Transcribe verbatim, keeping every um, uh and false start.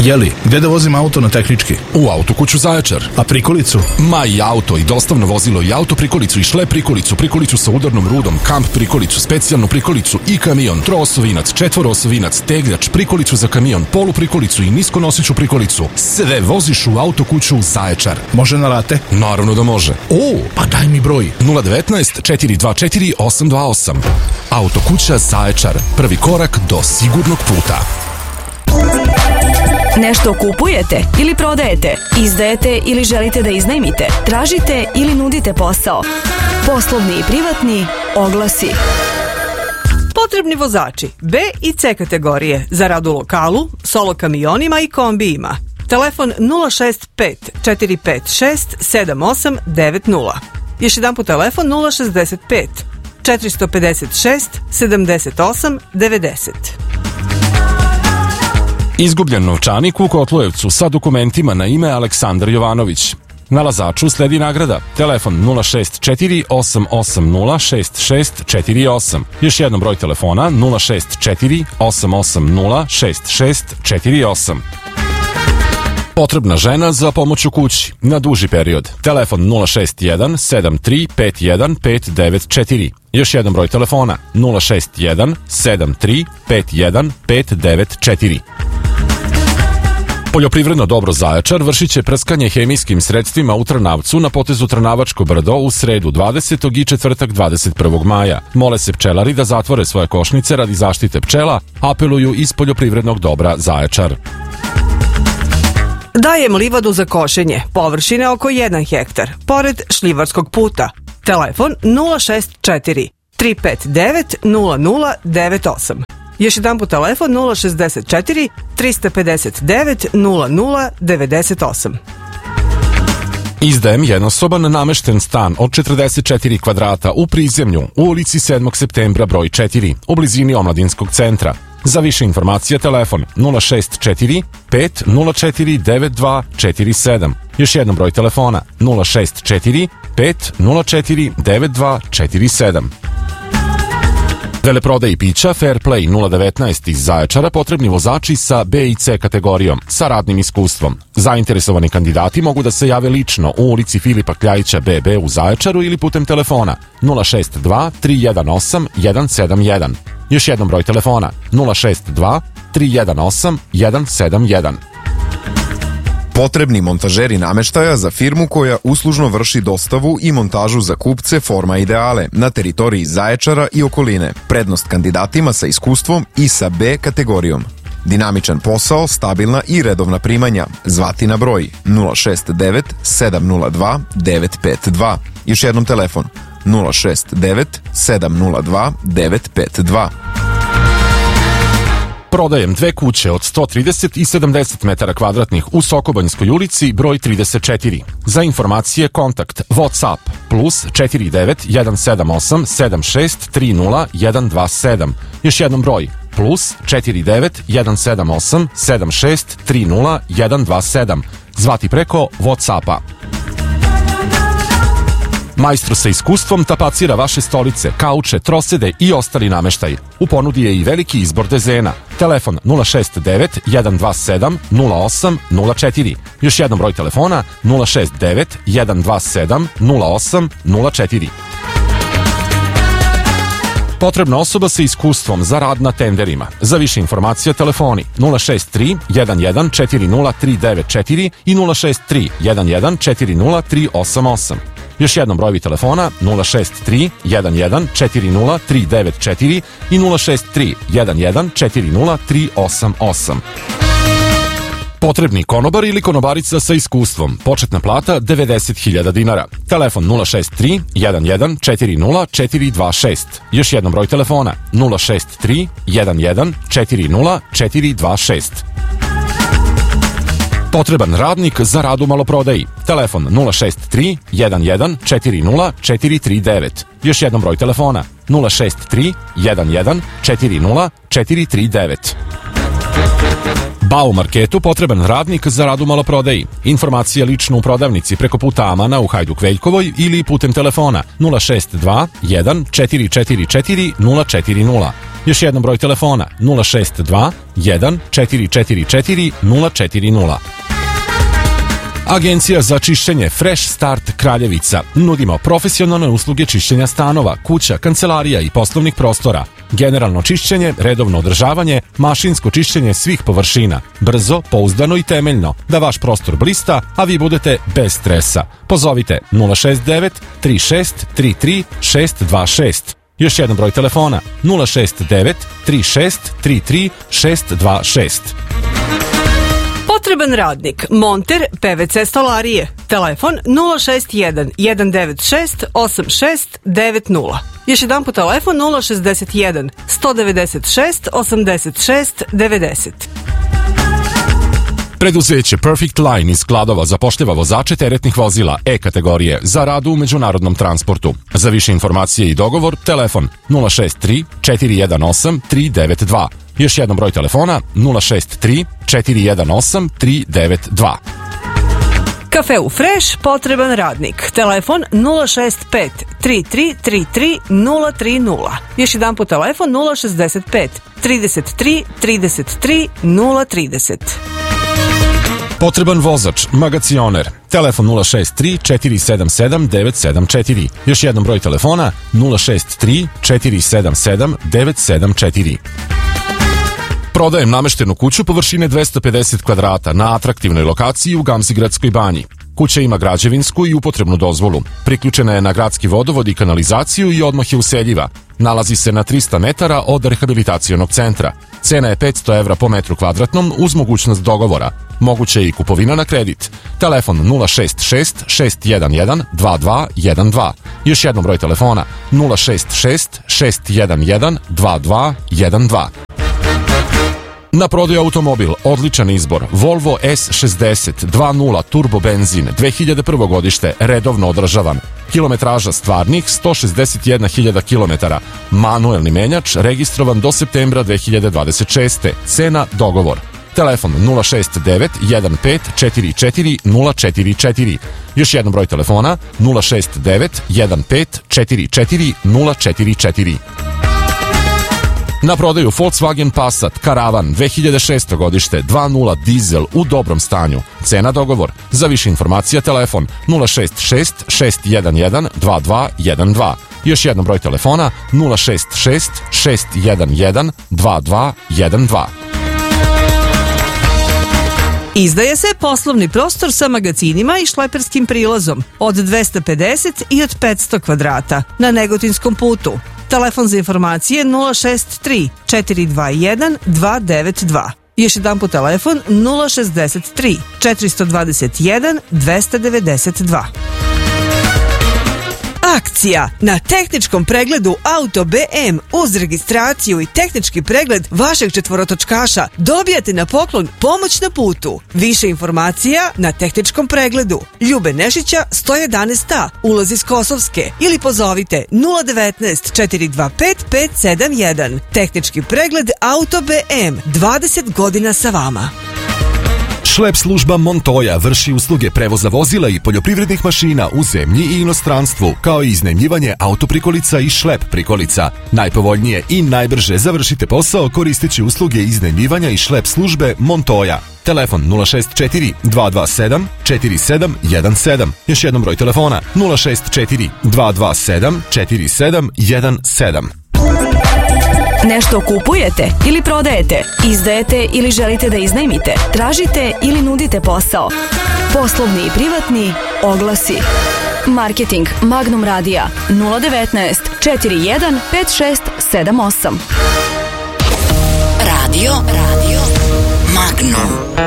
Jeli, gde da vozim auto na tehnički? U Autokuću Zaječar. A prikolicu? Ma i auto, i dostavno vozilo, i auto prikolicu, i šlep prikolicu, prikolicu sa udarnom rudom, kamp prikolicu, specijalnu prikolicu i kamion, troosovinac, četvoroosovinac, tegljač, prikolicu za kamion, polu prikolicu i niskonosiću prikolicu. Sve voziš u Autokuću Zaječar. Može na rate? Naravno da može. O, pa daj mi broj. nula devetnaest četiri dva četiri osam dva osam. Autokuća Zaječar. Prvi korak do sigurnog puta. Nešto kupujete ili prodajete, izdajete ili želite da iznajmite, tražite ili nudite posao. Poslovni i privatni oglasi. Potrebni vozači B i C kategorije za rad u lokalu, solo kamionima i kombijima. Telefon nula šest pet četiri pet šest sedam osam devet nula. Još jedan put telefon nula šezdeset pet četiristo pedeset šest sedamdeset osam devedeset. Izgubljen novčanik u Kotlujevcu sa dokumentima na ime Aleksandar Jovanović. Na Lazaču sledi nagrada. Telefon nula šest četiri osam osam nula šest šest četiri osam. Još jednom broj telefona nula šest četiri osam osam nula šest šest četiri osam. Potrebna žena za pomoć u kući na duži period. Telefon nula šest jedan sedam tri pet jedan pet devet četiri. Još jedan broj telefona nula šest jedan sedam tri pet jedan pet devet četiri. Poljoprivredno dobro Zaječar vršit će prskanje hemijskim sredstvima u Trnavcu na potezu Trnavačko brdo u sredu dvadesetog i četvrtak dvadeset prvog maja. Mole se pčelari da zatvore svoje košnice radi zaštite pčela, apeluju iz Poljoprivrednog dobra Zaječar. Dajem livadu za košenje, površine oko jedan hektar, pored šljivarskog puta. Telefon nula šest četiri tri pet devet nula nula devet osam. Još jedan put telefon nula šezdeset četiri trista pedeset devet nula nula devedeset osam. Izdajem jednosoban namešten stan od četrdeset četiri kvadrata u prizemlju u ulici sedmog septembra broj četiri u blizini Omladinskog centra. Za više informacija telefon nula šest četiri pet nula četiri devet dva četiri sedam. Još jednom broj telefona nula šest četiri pet nula četiri devet dva četiri sedam. Veleprodaji i pića Fair Play nula devetnaest iz Zaječara potrebni vozači sa B i C kategorijom sa radnim iskustvom. Zainteresovani kandidati mogu da se jave lično u ulici Filipa Kljajića B B u Zaječaru ili putem telefona nula šest dva tri jedan osam jedan sedam jedan. Još jednom broj telefona nula šest dva tri jedan osam jedan sedam jedan. Potrebni montažeri nameštaja za firmu koja uslužno vrši dostavu i montažu za kupce Forma Ideale na teritoriji Zaječara i okoline. Prednost kandidatima sa iskustvom i sa B kategorijom. Dinamičan posao, stabilna i redovna primanja. Zvati na broj nula šest devet sedam nula dva devet pet dva. Još jednom telefon nula šest devet sedam nula dva devet pet dva. Prodajem dve kuće od sto trideset i sedamdeset metara kvadratnih u Sokobanjskoj ulici broj trideset četiri. Za informacije kontakt WhatsApp plus četiri devet jedan sedam osam sedam šest tri nula jedan dva sedam. Još jednom broj plus četiri devet jedan sedam osam sedam šest tri nula jedan dva sedam. Zvati preko WhatsAppa. Majstor sa iskustvom tapacira vaše stolice, kauče, trosede i ostali nameštaj. U ponudi je i veliki izbor dezena. Telefon nula šest devet jedan dva sedam nula osam nula četiri. Još jednom broj telefona nula šest devet jedan dva sedam nula osam nula četiri. Potrebna osoba sa iskustvom za rad na tenderima. Za više informacija telefoni nula šest tri jedan jedan četiri nula tri devet četiri i nula šest tri jedan jedan četiri nula tri osam osam. Još jednom brojevi telefona nula šest tri jedan jedan četiri nula tri devet četiri i nula šest tri jedan jedan četiri nula tri osam osam. Potrebni konobar ili konobarica sa iskustvom. Početna plata devedeset hiljada dinara. Telefon nula šest tri jedan jedan četiri nula četiri dva šest. Još jednom broj telefona nula šest tri jedan jedan četiri nula četiri dva šest. Potreban radnik za rad u maloprodaji. Telefon nula šest tri jedan jedan četiri nula četiri tri devet. Još jednom broj telefona nula šest tri jedan jedan četiri nula četiri tri devet. Bau Marketu potreban radnik za rad u maloprodaji. Informacije lično u prodavnici preko puta Amana u Hajduk Veljkovoj ili putem telefona nula šest dva jedan četiri četiri četiri nula četiri nula. Još jedan broj telefona nula šest dva jedan četiri četiri četiri nula četiri nula. Agencija za čišćenje Fresh Start Kraljevica. Nudimo profesionalne usluge čišćenja stanova, kuća, kancelarija i poslovnih prostora. Generalno čišćenje, redovno održavanje, mašinsko čišćenje svih površina. Brzo, pouzdano i temeljno, da vaš prostor blista, a vi budete bez stresa. Pozovite nula šest devet tri šest tri tri šest dva šest. Još jedan broj telefona nula šest devet tri šest tri tri šest dva šest. Potreban radnik, monter P V C stolarije. Telefon nula šest jedan jedan devet šest osam šest devet nula. Još jedan po telefon nula šest jedan sto devedeset šest osamdeset šest devedeset. Preduzeće Perfect Line iz Kladova zapošljava vozače teretnih vozila E kategorije za rad u međunarodnom transportu. Za više informacije i dogovor, telefon nula šest tri četiri jedan osam tri devet dva. Još jedan broj telefona nula šest tri četiri jedan osam tri devet dva. Kafeu Fresh, potreban radnik. Telefon nula šest pet tri tri tri tri nula tri nula. Još jedan po telefon nula šest pet trideset tri trideset tri nula trideset. Potreban vozač, magacioner. Telefon nula šest tri četiri sedam sedam devet sedam četiri. Još jedan broj telefona nula šest tri četiri sedam sedam devet sedam četiri. Prodajem nameštenu kuću površine dvesta pedeset kvadrata na atraktivnoj lokaciji u Gamzigradskoj banji. Kuća ima građevinsku i upotrebnu dozvolu. Priključena je na gradski vodovod i kanalizaciju i odmah je useljiva. Nalazi se na trista metara od rehabilitacionog centra. Cena je petsto evra po metru kvadratnom uz mogućnost dogovora. Moguće je i kupovina na kredit. Telefon nula šest šest šest jedan jedan dva dva jedan dva. Još jednom broj telefona nula šest šest šest jedan jedan dva dva jedan dva. Na prodaju automobil, odličan izbor, Volvo S šezdeset dva nula turbo benzin, dve hiljade prvo godište, redovno održavan. Kilometraža stvarnih sto šezdeset jedna hiljada kilometara. Manuelni menjač, registrovan do septembra dve hiljade dvadeset šeste. Cena dogovor. Telefon nula šest devet jedan pet četiri četiri nula četiri četiri. Još jedan broj telefona nula šest devet jedan pet četiri četiri nula četiri četiri. Na prodaju Volkswagen Passat Karavan dve hiljade šesto godište dva nula dizel u dobrom stanju. Cena dogovor. Za više informacija telefon nula šest šest šest jedan jedan dva dva jedan dva. Još jedan broj telefona nula šest šest šest jedan jedan dva dva jedan dva. Izdaje se poslovni prostor sa magacinima i šleperskim prilazom od dvesta pedeset i od petsto kvadrata na Negotinskom putu. Telefon za informacije nula šest tri četiri dva jedan dva devet dva. Još jedan po telefon nula šest tri četiri dva jedan dva devet dva. Akcija na tehničkom pregledu Auto B M uz registraciju i tehnički pregled vašeg četvorotočkaša dobijate na poklon pomoć na putu. Više informacija na tehničkom pregledu Ljube Nešića sto jedanaest A, ulaz iz Kosovske, ili pozovite nula devetnaest četiri dva pet pet sedam jedan. Tehnički pregled Auto B M, dvadeset godina sa vama. Šlep služba Montoya vrši usluge prevoza vozila i poljoprivrednih mašina u zemlji i inostranstvu, kao i iznajmljivanje autoprikolica i šlep prikolica. Najpovoljnije i najbrže završite posao koristeći usluge iznajmljivanja i šlep službe Montoya. Telefon nula šest četiri dva dva sedam četiri sedam jedan sedam. Još jednom broj telefona nula šest četiri dva dva sedam četiri sedam jedan sedam. Nešto kupujete ili prodajete, izdajete ili želite da iznajmite, tražite ili nudite posao. Poslovni i privatni oglasi. Marketing Magnum Radija nula devetnaest četiri jedan pet šest sedam osam. Radio, radio Magnum.